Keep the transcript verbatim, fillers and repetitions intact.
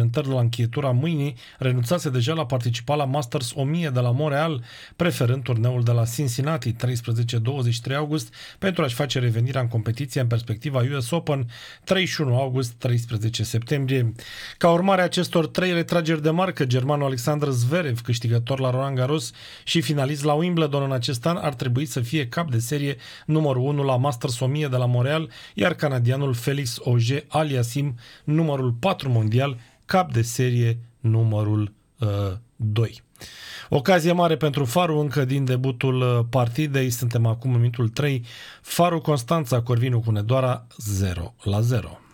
prezentări la încheietura mâinii, renunțase deja la participa la Masters o mie de la Montreal, preferând turneul de la Cincinnati, treisprezece douăzeci și trei august, pentru a-și face revenirea în competiție în perspectiva U S Open, treizeci și unu august - treisprezece septembrie. Ca urmare a acestor trei retrageri de marcă, germanul Alexander Zverev, câștigător la Roland Garros și finalist la Wimbledon în acest an, ar trebui să fie cap de serie numărul unu la Masters o mie de la Montreal, iar canadianul Felix Auger-Aliassime, numărul patru mondial, cap de serie numărul uh, doi. Ocazie mare pentru Faru încă din debutul partidei. Suntem acum în minutul trei. Faru Constanța, Corvinu Hunedoara zero la zero.